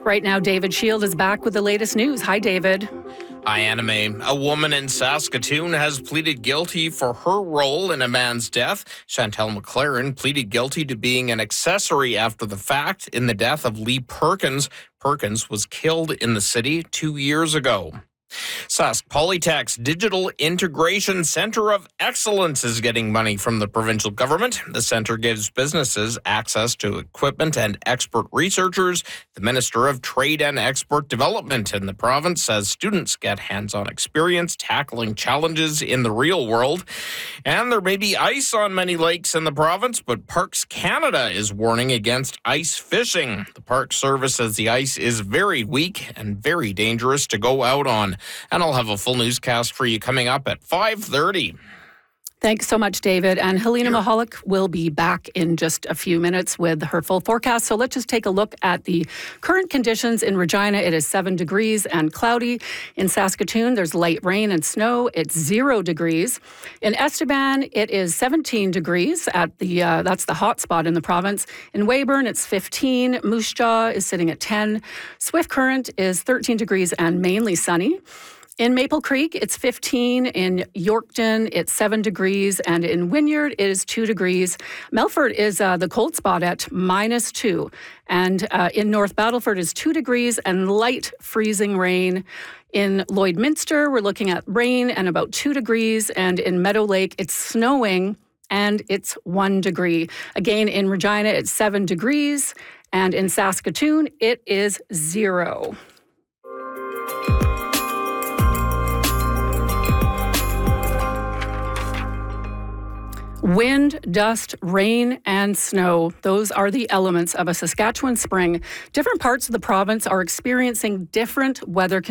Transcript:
Right now, David Shield is back with the latest news. Hi, David. Hi, Anime. A woman in Saskatoon has pleaded guilty for her role in a man's death. Chantel McLaren pleaded guilty to being an accessory after the fact in the death of Lee Perkins. Perkins was killed in the city 2 years ago. Sask Polytech's Digital Integration Centre of Excellence is getting money from the provincial government. The centre gives businesses access to equipment and expert researchers. The Minister of Trade and Export Development in the province says students get hands-on experience tackling challenges in the real world. And there may be ice on many lakes in the province, but Parks Canada is warning against ice fishing. The Park Service says the ice is very weak and very dangerous to go out on. And I'll have a full newscast for you coming up at 5:30. Thanks so much, David. And Helena Mahalik will be back in just a few minutes with her full forecast. So let's just take a look at the current conditions in Regina. It is 7 degrees and cloudy. In Saskatoon, there's light rain and snow. It's 0 degrees. In Esteban, it is 17 degrees at that's the hot spot in the province. In Weyburn, it's 15. Moose Jaw is sitting at 10. Swift Current is 13 degrees and mainly sunny. In Maple Creek, it's 15. In Yorkton, it's 7 degrees. And in Wynyard, it is 2 degrees. Melfort is the cold spot at -2. And in North Battleford is 2 degrees and light freezing rain. In Lloydminster, we're looking at rain and about 2 degrees. And in Meadow Lake, it's snowing and it's 1 degree. Again, in Regina, it's 7 degrees. And in Saskatoon, it is 0. Wind, dust, rain, and snow. Those are the elements of a Saskatchewan spring. Different parts of the province are experiencing different weather conditions.